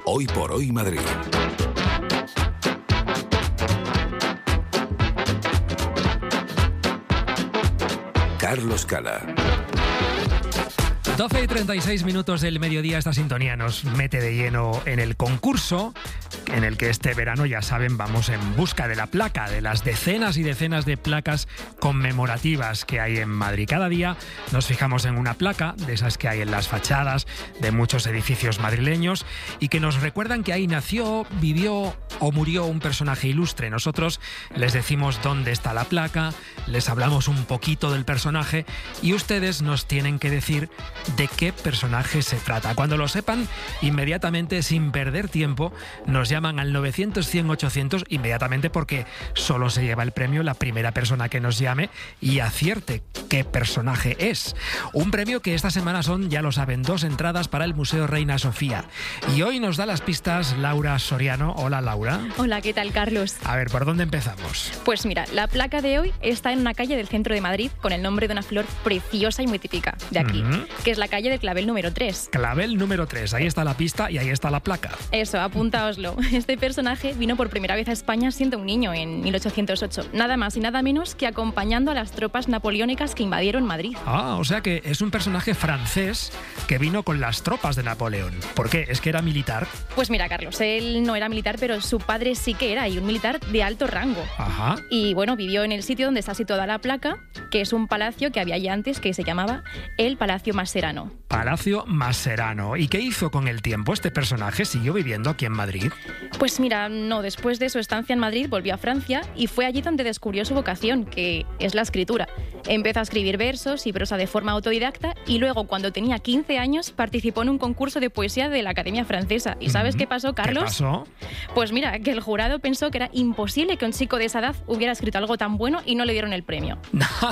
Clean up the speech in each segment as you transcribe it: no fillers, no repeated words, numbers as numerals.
Hoy por Hoy Madrid. Carlos Cala. 12:36 del mediodía, esta sintonía nos mete de lleno en el concurso en el que este verano, ya saben, vamos en busca de la placa, de las decenas y decenas de placas conmemorativas que hay en Madrid. Cada día nos fijamos en una placa, de esas que hay en las fachadas de muchos edificios madrileños y que nos recuerdan que ahí nació, vivió o murió un personaje ilustre. Nosotros les decimos dónde está la placa, les hablamos un poquito del personaje y ustedes nos tienen que decir de qué personaje se trata. Cuando lo sepan, inmediatamente, sin perder tiempo, nos llaman al 900-100-800 inmediatamente, porque solo se lleva el premio la primera persona que nos llame y acierte qué personaje es. Un premio que esta semana son, ya lo saben, 2 entradas para el Museo Reina Sofía. Y hoy nos da las pistas Laura Soriano. Hola, Laura. Hola, ¿qué tal, Carlos? A ver, ¿por dónde empezamos? Pues mira, la placa de hoy está en una calle del centro de Madrid con el nombre de una flor preciosa y muy típica de aquí, que es la calle del Clavel número 3. Clavel número 3, ahí está la pista y ahí está la placa. Eso, apuntaoslo. Este personaje vino por primera vez a España siendo un niño en 1808, nada más y nada menos que acompañando a las tropas napoleónicas que invadieron Madrid. Ah, o sea que es un personaje francés que vino con las tropas de Napoleón. ¿Por qué? ¿Es que era militar? Pues mira, Carlos, él no era militar, pero su padre sí que era, y un militar de alto rango. Ajá. Y bueno, vivió en el sitio donde está situada la placa, que es un palacio que había allí antes que se llamaba el Palacio Maserano. Palacio Maserano. ¿Y qué hizo con el tiempo este personaje? ¿Siguió viviendo aquí en Madrid? Pues mira, no, después de su estancia en Madrid volvió a Francia y fue allí donde descubrió su vocación, que es la escritura. Empezó a escribir versos y prosa de forma autodidacta y luego, cuando tenía 15 años, participó en un concurso de poesía de la Academia Francesa. ¿Y sabes qué pasó, Carlos? ¿Qué pasó? Pues mira, que el jurado pensó que era imposible que un chico de esa edad hubiera escrito algo tan bueno y no le dieron el premio.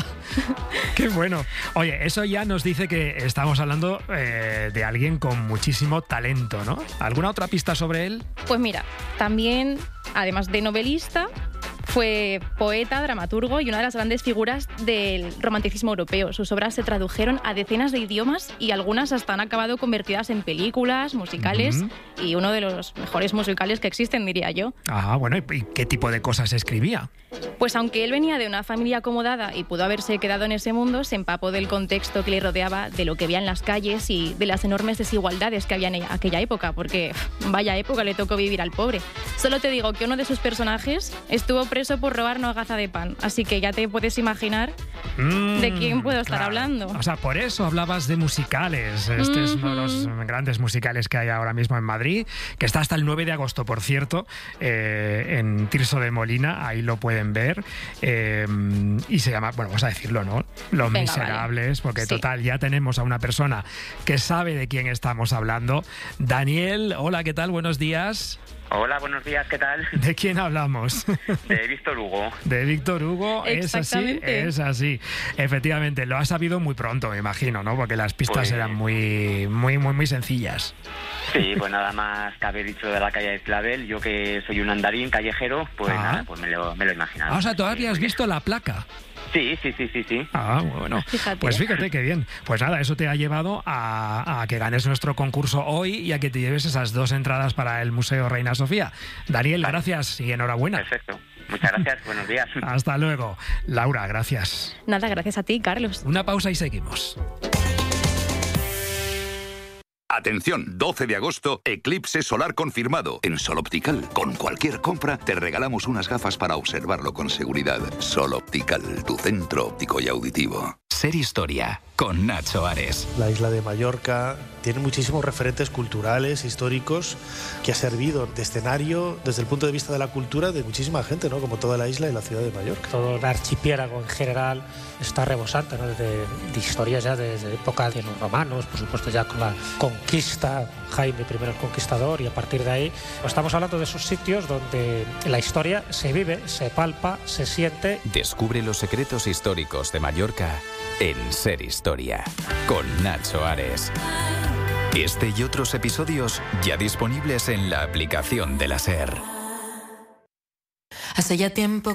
¡Qué bueno! Oye, eso ya nos dice que estamos hablando de alguien con muchísimo talento, ¿no? ¿Alguna otra pista sobre él? Pues mira, también, además de novelista, fue poeta, dramaturgo y una de las grandes figuras del romanticismo europeo. Sus obras se tradujeron a decenas de idiomas y algunas hasta han acabado convertidas en películas, musicales y uno de los mejores musicales que existen, diría yo. Ah, bueno, ¿y qué tipo de cosas escribía? Pues aunque él venía de una familia acomodada y pudo haberse quedado en ese mundo, se empapó del contexto que le rodeaba, de lo que veía en las calles y de las enormes desigualdades que había en aquella época, porque vaya época le tocó vivir al pobre. Solo te digo que uno de sus personajes estuvo preso por robar una hogaza de pan, así que ya te puedes imaginar de quién puedo estar hablando. O sea, por eso hablabas de musicales. Este es uno de los grandes musicales que hay ahora mismo en Madrid, que está hasta el 9 de agosto, por cierto, en Tirso de Molina, ahí lo pueden ver, y se llama, bueno, vamos a decirlo, ¿no? Los Venga, Miserables, vale. porque Sí. total, ya tenemos a una persona que sabe de quién estamos hablando. Daniel, hola, ¿qué tal? Buenos días. Hola, buenos días, ¿qué tal? ¿De quién hablamos? De Víctor Hugo. De Víctor Hugo, es así, Exactamente. es así. Efectivamente, lo has sabido muy pronto, me imagino, ¿no? Porque las pistas Pues- eran muy sencillas. Sí, pues nada más que haber dicho de la calle de Clavel, yo que soy un andarín callejero, pues nada, pues me lo he imaginado. Ah, o sea, todavía has Muy visto la placa. bien. Sí. Ah, bueno. Fíjate. Pues fíjate qué bien. Pues nada, eso te ha llevado a que ganes nuestro concurso hoy y a que te lleves esas 2 entradas para el Museo Reina Sofía. Daniel, gracias y enhorabuena. Perfecto. Muchas gracias, buenos días. Hasta luego. Laura, gracias. Nada, gracias a ti, Carlos. Una pausa y seguimos. Atención, 12 de agosto, eclipse solar confirmado en Sol Optical. Con cualquier compra te regalamos unas gafas para observarlo con seguridad. Sol Optical, tu centro óptico y auditivo. Ser Historia, con Nacho Ares. La isla de Mallorca tiene muchísimos referentes culturales, históricos, que ha servido de escenario desde el punto de vista de la cultura de muchísima gente, ¿no? Como toda la isla y la ciudad de Mallorca. Todo el archipiélago en general está rebosante, ¿no? de historias ya desde época de los romanos, por supuesto ya con la conquista, Jaime I el Conquistador, y a partir de ahí pues estamos hablando de esos sitios donde la historia se vive, se palpa, se siente. Descubre los secretos históricos de Mallorca en Ser Historia, con Nacho Ares. Este y otros episodios ya disponibles en la aplicación de la SER. Hace ya tiempo